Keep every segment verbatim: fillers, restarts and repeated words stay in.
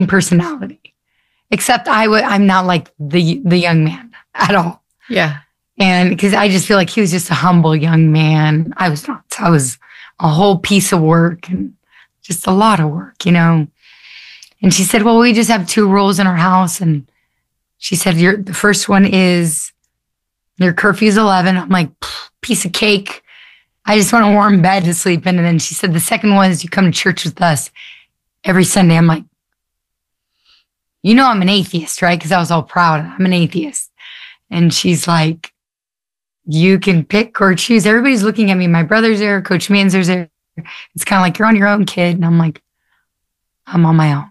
personality, except I would, I'm not like the, the young man at all. Yeah. And because I just feel like he was just a humble young man. I was not. I was a whole piece of work and just a lot of work, you know. And she said, well, we just have two rules in our house. And she said, your the first one is your curfew's eleven. I'm like, piece of cake. I just want a warm bed to sleep in. And then she said, the second one is you come to church with us every Sunday. I'm like, you know, I'm an atheist, right? Because I was all proud. I'm an atheist. And she's like, you can pick or choose. Everybody's looking at me. My brother's there. Coach Manzer's there. It's kind of like, you're on your own, kid. And I'm like, I'm on my own.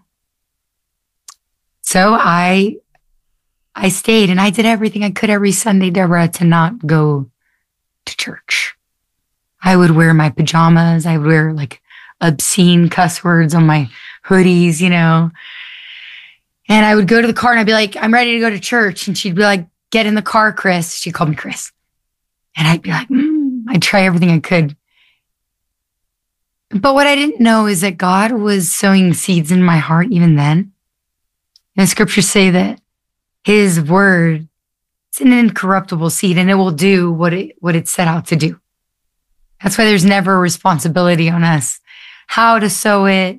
So I, I stayed and I did everything I could every Sunday, Deborah, to not go to church. I would wear my pajamas. I would wear like obscene cuss words on my hoodies, you know. And I would go to the car and I'd be like, I'm ready to go to church. And she'd be like, get in the car, Chris. She called me Chris. And I'd be like, mm, I'd try everything I could. But what I didn't know is that God was sowing seeds in my heart even then. And the scriptures say that his word is an incorruptible seed and it will do what it, what it set out to do. That's why there's never a responsibility on us how to sow it.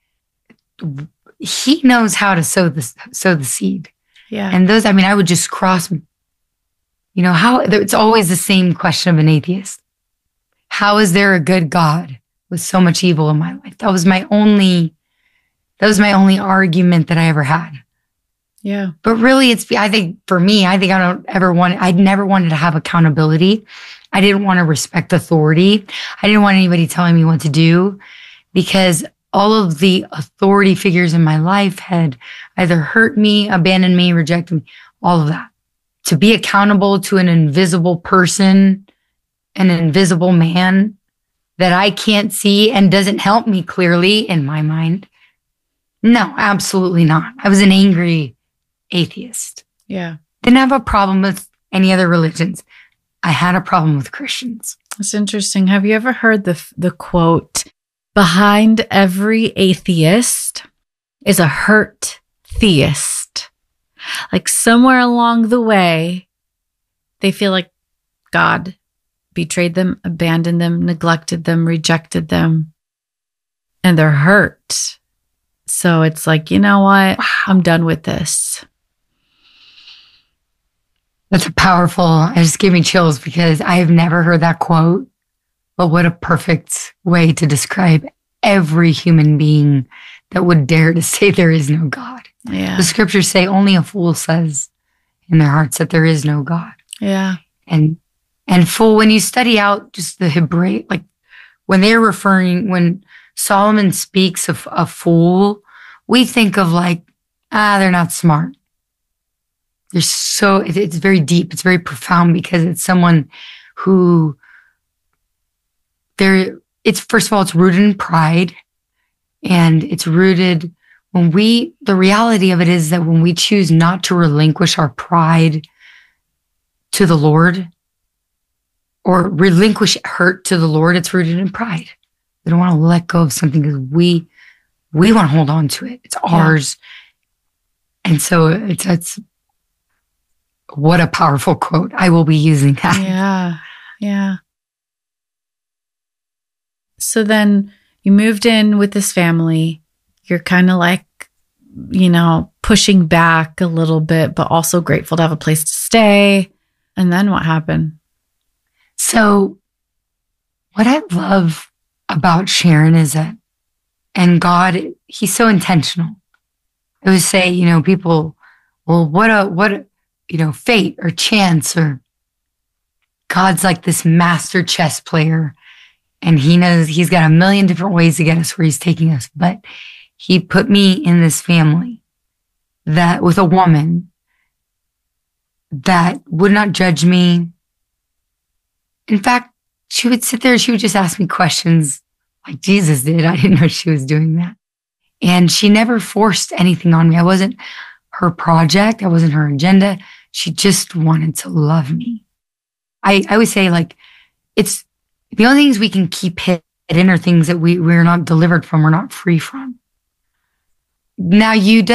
He knows how to sow the, sow the seed. Yeah. And those, I mean, I would just cross, you know, how it's always the same question of an atheist. How is there a good God with so much evil in my life? That was my only, that was my only argument that I ever had. Yeah. But really, it's, I think for me, I think I don't ever want, I'd never wanted to have accountability. I didn't want to respect authority. I didn't want anybody telling me what to do because all of the authority figures in my life had either hurt me, abandoned me, rejected me, all of that. To be accountable to an invisible person, an invisible man that I can't see and doesn't help me clearly in my mind. No, absolutely not. I was an angry atheist. Yeah. Didn't have a problem with any other religions. I had a problem with Christians. It's interesting. Have you ever heard the the quote, behind every atheist is a hurt theist? Like somewhere along the way, they feel like God betrayed them, abandoned them, neglected them, rejected them, and they're hurt. So it's like, you know what? Wow. I'm done with this. That's a powerful, it just gave me chills because I have never heard that quote, but what a perfect way to describe every human being that would dare to say there is no God. Yeah. The scriptures say only a fool says in their hearts that there is no God. Yeah. And, and fool, when you study out just the Hebraic, like when they're referring, when Solomon speaks of a fool, we think of like, ah, they're not smart. They're so, it's very deep. It's very profound because it's someone who they're, it's first of all, it's rooted in pride and it's rooted when we, the reality of it is that when we choose not to relinquish our pride to the Lord or relinquish hurt to the Lord, it's rooted in pride. We don't want to let go of something because we, we want to hold on to it. It's ours. Yeah. And so it's, it's, what a powerful quote. I will be using that. Yeah. Yeah. So then you moved in with this family. You're kind of like, you know, pushing back a little bit, but also grateful to have a place to stay. And then what happened? So what I love about Sharon is that, and God, he's so intentional. I would say, you know, people, well, what a, what a, you know, fate or chance or God's like this master chess player and he knows he's got a million different ways to get us where he's taking us. But he put me in this family that with a woman that would not judge me. In fact, she would sit there, she would just ask me questions like Jesus did. I didn't know she was doing that. And she never forced anything on me. I wasn't her project. I wasn't her agenda. She just wanted to love me. I, I always say like, it's the only things we can keep hidden are things that we, we're not delivered from, we're not free from. now you